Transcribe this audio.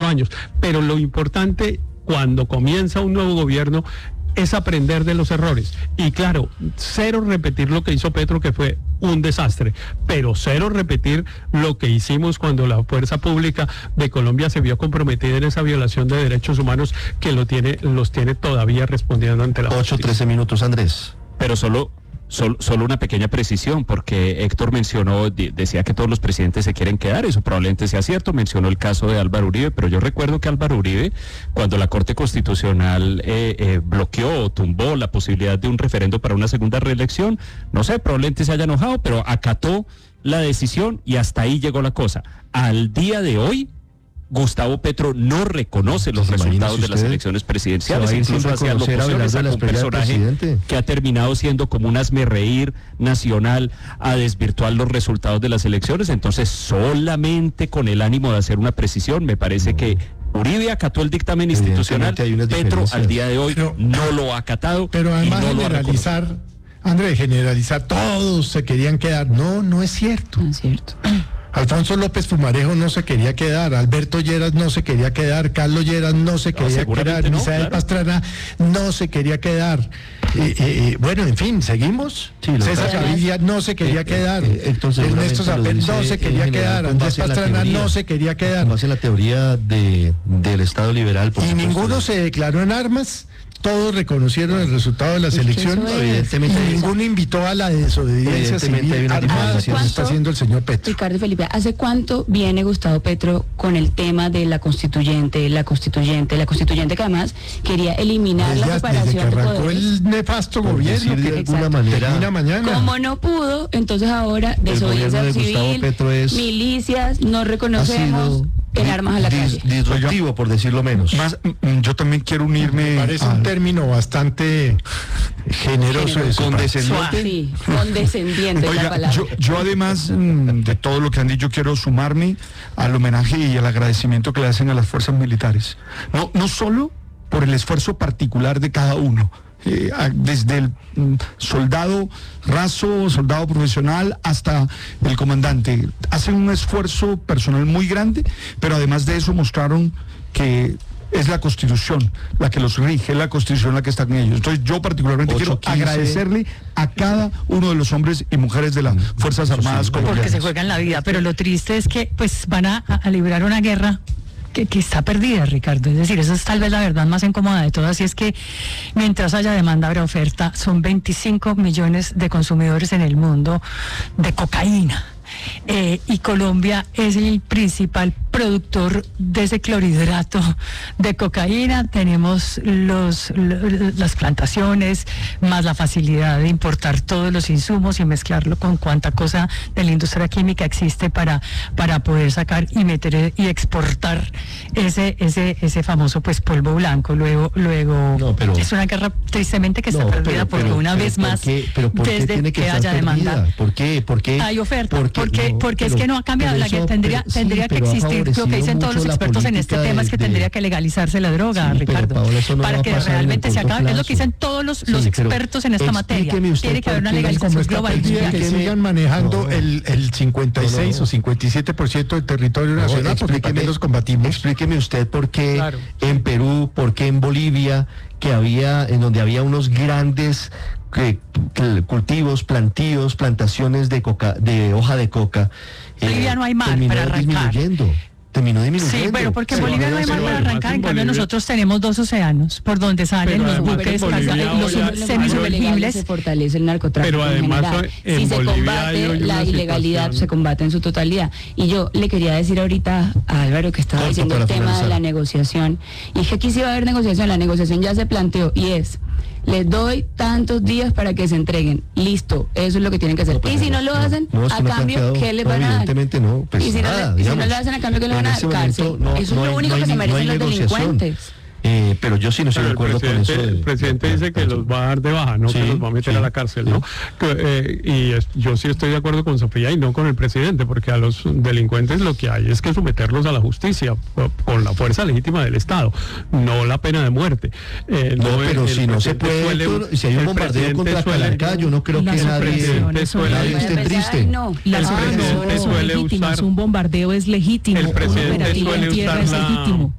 años. Pero lo importante cuando comienza un nuevo gobierno es aprender de los errores. Y claro, cero repetir lo que hizo Petro, que fue un desastre, pero cero repetir lo que hicimos cuando la fuerza pública de Colombia se vio comprometida en esa violación de derechos humanos que los tiene todavía respondiendo ante la justicia. 8:13 minutos, Andrés. Pero solo una pequeña precisión, porque Héctor decía que todos los presidentes se quieren quedar, eso probablemente sea cierto, mencionó el caso de Álvaro Uribe, pero yo recuerdo que Álvaro Uribe, cuando la Corte Constitucional bloqueó o tumbó la posibilidad de un referendo para una segunda reelección, no sé, probablemente se haya enojado, pero acató la decisión y hasta ahí llegó la cosa. Al día de hoy, Gustavo Petro no reconoce los resultados de las elecciones presidenciales, incluso hacia locuciones a un personaje que ha terminado siendo como un hazmerreír nacional a desvirtuar los resultados de las elecciones. Entonces, solamente con el ánimo de hacer una precisión, me parece que Uribe acató el dictamen institucional, Petro al día de hoy no lo ha acatado. Pero además generalizar, Andrés, generalizar, todos se querían quedar. No es cierto. No es cierto. Alfonso López Pumarejo no se quería quedar, Alberto Lleras no se quería quedar, Carlos Lleras no se quería quedar, Misael Pastrana no se quería quedar. Bueno, en fin, seguimos. Sí, César Gaviria no se quería quedar, Ernesto Zapel no se quería quedar, Andrés Pastrana no se quería quedar. No hace la teoría del Estado liberal. Y ninguno se declaró en armas. Todos reconocieron el resultado de las elecciones, evidentemente, y ninguno invitó a la desobediencia civil armada que está haciendo el señor Petro. Ricardo Felipe, ¿hace cuánto viene Gustavo Petro con el tema de la constituyente que además quería eliminar la separación desde que de arrancó poderes? El nefasto gobierno que de alguna manera termina mañana. Como no pudo, entonces ahora desobediencia civil, milicias, no reconocemos el armas a la calle. Disruptivo, por decirlo menos. Yo también quiero unirme. Me parece un término bastante generoso. Condescendiente. Sí, condescendiente. Oiga, la palabra. yo además de todo lo que han dicho, quiero sumarme al homenaje y al agradecimiento que le hacen a las fuerzas militares. No solo por el esfuerzo particular de cada uno, desde el soldado raso, soldado profesional, hasta el comandante. Hacen un esfuerzo personal muy grande, pero además de eso mostraron que es la Constitución la que los rige, es la Constitución la que está con ellos. Entonces yo particularmente quiero agradecerle a cada uno de los hombres y mujeres de las Fuerzas Armadas colombianas. Porque se juegan la vida, pero lo triste es que pues van a librar una guerra que está perdida, Ricardo. Es decir, esa es tal vez la verdad más incómoda de todas, y es que mientras haya demanda habrá oferta. Son 25 millones de consumidores en el mundo de cocaína. Y Colombia es el principal productor de ese clorhidrato de cocaína. Tenemos las plantaciones, más la facilidad de importar todos los insumos y mezclarlo con cuanta cosa de la industria química existe para poder sacar y meter y exportar ese famoso pues polvo blanco. Luego es una guerra tristemente que está perdida porque una vez más desde que haya demanda. ¿Por qué? Hay oferta. Porque es que no ha cambiado. Tendría que existir. Lo que dicen todos los expertos en este tema es que tendría que legalizarse la droga, Ricardo, Paola, para que realmente se acabe. Es lo que dicen todos los expertos en esta materia. Tiene que haber una legalización global. Que sigan manejando el 56 o 57% del territorio nacional, porque también los combatimos. Explíqueme usted por qué en Perú, por qué en Bolivia, en donde había unos grandes cultivos, plantaciones de hoja de coca. Bolivia no hay mar para arrancar. Terminó disminuyendo. Sí, pero porque en Bolivia no hay mar para arrancar, en cambio nosotros tenemos 2 océanos por donde salen los buques, los semisumergibles. Se fortalece el narcotráfico. Pero además, si se combate la ilegalidad, se combate en su totalidad. Y yo le quería decir ahorita a Álvaro que estaba diciendo el tema de la negociación, y es que aquí sí va a haber negociación. La negociación ya se planteó y es: les doy tantos días para que se entreguen. Listo, eso es lo que tienen que hacer. Y si no lo hacen, a cambio, ¿qué les van a dar? Evidentemente no. Pues y si no lo hacen, a cambio, ¿qué les van a dar? Cárcel. Eso es lo único que se merecen los delincuentes. Pero yo sí no estoy de acuerdo con eso. El presidente dice que los va a dar de baja, no que los va a meter a la cárcel, ¿no? Yo sí estoy de acuerdo con Sofía y no con el presidente, porque a los delincuentes lo que hay es que someterlos a la justicia con la fuerza legítima del Estado, no la pena de muerte. Pero si no se puede, si hay un bombardeo contra Calarcá, yo no creo que nadie esté triste. La supresión es legítima, un bombardeo es legítimo, un operativo en tierra es legítimo.